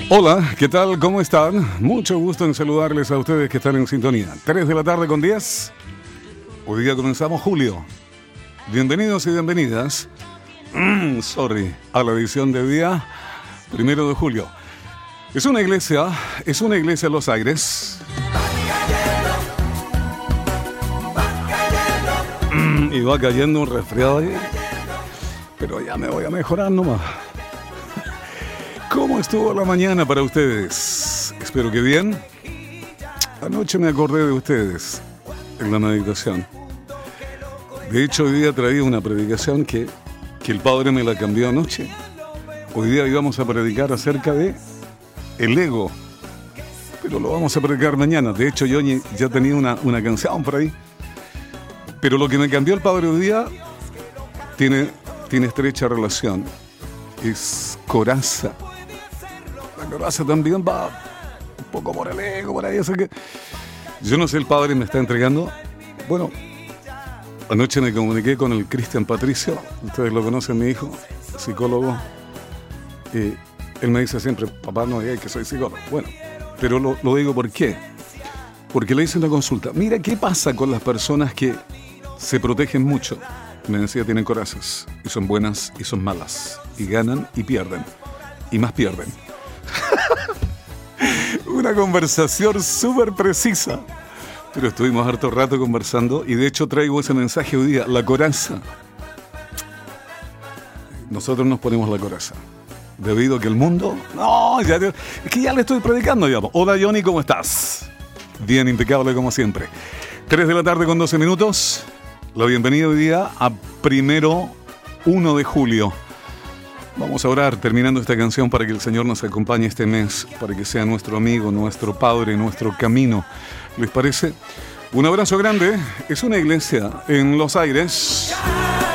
Hola, ¿qué tal? ¿Cómo están? Mucho gusto en saludarles a ustedes que están en sintonía. 3 de la tarde con 10. Hoy día comenzamos julio. Bienvenidos y bienvenidas. A la edición de día 1 de julio. Es una iglesia en Los Aires. Y va cayendo un resfriado ahí. Pero ya me voy a mejorar nomás. ¿Cómo estuvo la mañana para ustedes? Espero que bien. Anoche me acordé de ustedes en la meditación. De hecho, hoy día traía una predicación que el Padre me la cambió anoche. Hoy día íbamos a predicar acerca de el ego. Pero lo vamos a predicar mañana. De hecho, yo ya tenía una canción por ahí. Pero lo que me cambió el Padre hoy día tiene estrecha relación. Es coraza. La coraza también va un poco por el ego, por ahí. Así que yo no sé, el Padre me está entregando. Bueno, anoche me comuniqué con el Cristian Patricio. Ustedes lo conocen, mi hijo, psicólogo. Él me dice siempre, papá, no digas que soy psicólogo. Bueno, pero lo digo ¿por qué? Porque le hice una consulta. Mira, ¿qué pasa con las personas que se protegen mucho? Me decía, tienen corazas, y son buenas y son malas, y ganan y pierden, y más pierden. Una conversación súper precisa, pero estuvimos harto rato conversando, y de hecho traigo ese mensaje hoy día, la coraza. Nosotros nos ponemos la coraza, debido a que el mundo, es que ya le estoy predicando, digamos. Hola Johnny, ¿cómo estás? Bien, impecable como siempre. 3 de la tarde con 12 minutos. La bienvenida hoy día a 1 de julio. Vamos a orar terminando esta canción para que el Señor nos acompañe este mes, para que sea nuestro amigo, nuestro Padre, nuestro camino. ¿Les parece? Un abrazo grande. Es una iglesia en Los Aires.